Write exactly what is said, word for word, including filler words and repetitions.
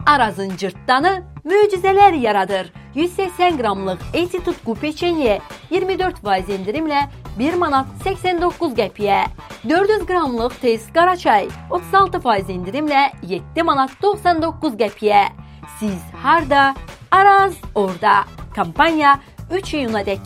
Arazın cırtdanı möcüzələr yaradır. yüz səksən qramlıq Eti Tutqu peçenye iyirmi dörd faiz endirimlə bir manat səksən doqquz qəpiyə. dörd yüz qramlıq Tez Qaraçay otuz altı faiz endirimlə yeddi manat doxsan doqquz qəpiyə. Siz harda? Araz orada. Kampanya üç iyuna dək